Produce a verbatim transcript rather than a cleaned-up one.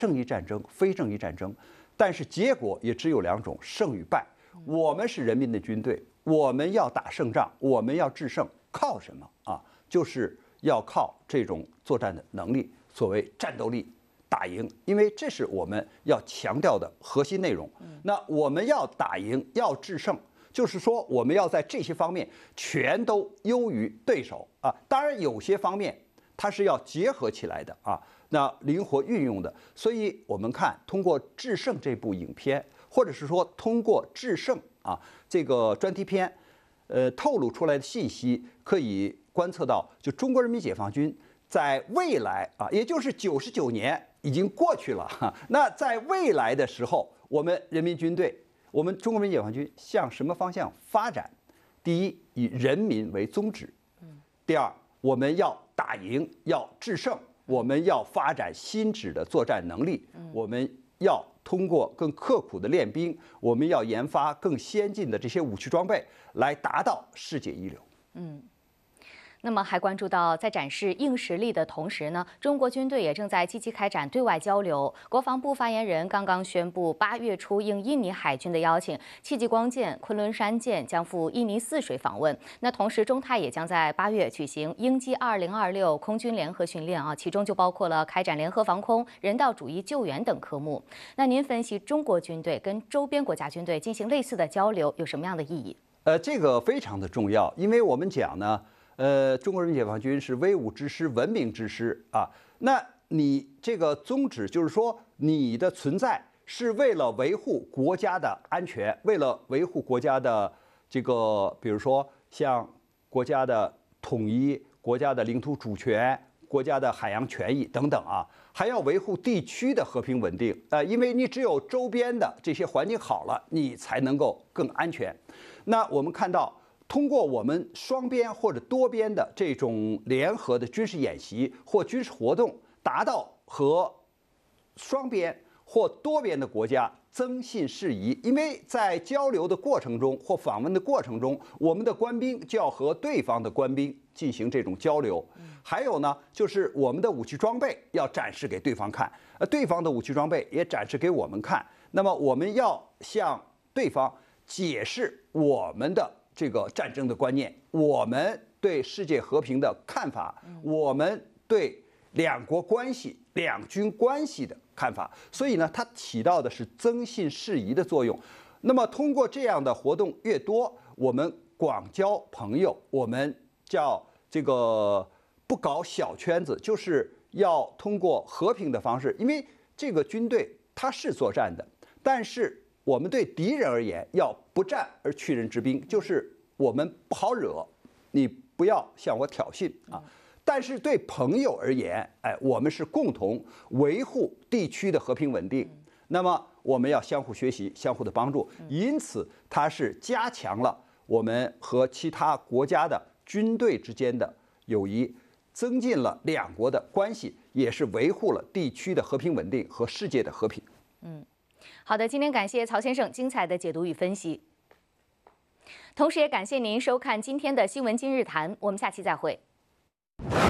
正义战争、非正义战争，但是结果也只有两种：胜与败。我们是人民的军队，我们要打胜仗，我们要制胜，靠什么啊？就是要靠这种作战的能力，所谓战斗力。打赢，因为这是我们要强调的核心内容。那我们要打赢，要制胜，就是说我们要在这些方面全都优于对手啊。当然，有些方面它是要结合起来的啊，那灵活运用的。所以我们看，通过《制胜》这部影片，或者是说通过《制胜》啊这个专题片，呃，透露出来的信息，可以观测到，就中国人民解放军在未来啊，也就是九十九年。已经过去了哈，那在未来的时候，我们人民军队，我们中国人民解放军向什么方向发展？第一，以人民为宗旨；第二，我们要打赢，要制胜，我们要发展新质的作战能力，我们要通过更刻苦的练兵，我们要研发更先进的这些武器装备，来达到世界一流。 嗯。那么还关注到，在展示硬实力的同时呢，中国军队也正在积极开展对外交流。国防部发言人刚刚宣布，八月初应印尼海军的邀请，戚继光舰、昆仑山舰将赴印尼泗水访问。那同时，中泰也将在八月举行鹰击二零二六空军联合训练啊，其中就包括了开展联合防空、人道主义救援等科目。那您分析中国军队跟周边国家军队进行类似的交流有什么样的意义？ 呃，这个非常的重要，因为我们讲呢。呃，中国人民解放军是威武之师、文明之师啊。那你这个宗旨就是说，你的存在是为了维护国家的安全，为了维护国家的这个，比如说像国家的统一、国家的领土主权、国家的海洋权益等等啊，还要维护地区的和平稳定。呃，因为你只有周边的这些环境好了，你才能够更安全。那我们看到。通过我们双边或者多边的这种联合的军事演习或军事活动，达到和双边或多边的国家增信事宜。因为在交流的过程中或访问的过程中，我们的官兵就要和对方的官兵进行这种交流。还有呢，就是我们的武器装备要展示给对方看，呃，对方的武器装备也展示给我们看。那么我们要向对方解释我们的。这个战争的观念，我们对世界和平的看法，我们对两国关系、两军关系的看法，所以呢，它起到的是增信事宜的作用。那么，通过这样的活动越多，我们广交朋友，我们叫这个不搞小圈子，就是要通过和平的方式，因为这个军队它是作战的，但是。我们对敌人而言，要不战而屈人之兵，就是我们不好惹，你不要向我挑衅啊。但是对朋友而言，哎，我们是共同维护地区的和平稳定。那么我们要相互学习，相互的帮助，因此它是加强了我们和其他国家的军队之间的友谊，增进了两国的关系，也是维护了地区的和平稳定和世界的和平。 嗯。好的，今天感谢曹先生精彩的解读与分析，同时也感谢您收看今天的新闻今日谈，我们下期再会。